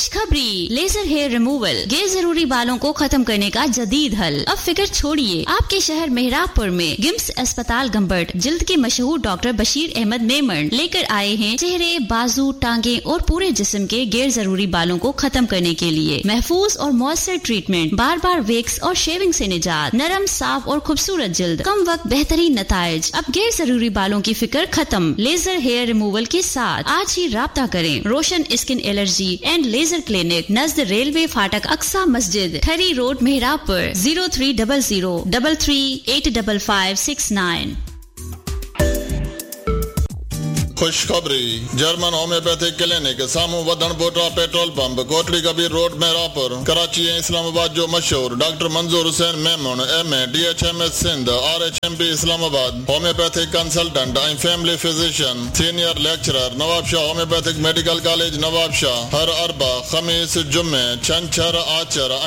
खुशखबरी, laser hair removal, गैर जरूरी बालों को खत्म करने का जदीद हल। अब फिक्र छोड़िए, आपके शहर मेहराबपुर में गिम्स अस्पताल गंबर्ट जिल्द के मशहूर डॉक्टर बशीर अहमद मेमन लेकर आए हैं चेहरे, बाजू, टांगे और पूरे जिस्म के गैर जरूरी बालों को खत्म करने के लिए महफूज और मौसर ट्रीटमेंट, बार बार वेक्स और शेविंग से निजात, नरम, साफ और खूबसूरत जिल्द, कम वक्त बेहतरीन नताइज। अब गैर जरूरी बालों की फिक्र खत्म लेजर हेयर रिमूवल के साथ। आज ही राब्ता करें। रोशन skin allergy and laser clinic, Najd railway फाटक, अक्सा मस्जिद, ठरी रोड, मेहराबपुर। 030033855569। खुशखबरी, जर्मन होम्योपैथिक क्लिनिक, सामू वधन बोटा petrol pump, Kotri Kabir road, Mehrabpur, Karachi Islamabad जो मशहूर डॉक्टर मंजूर Hussain Memon MA DHMS Sindh RHMP Islamabad, homeopathic consultant ऐं family physician, senior lecturer, Nawab Shah homeopathic medical college Nawab Shah, हर अरबा, खमीस, जुम्मे, छंछर, आचर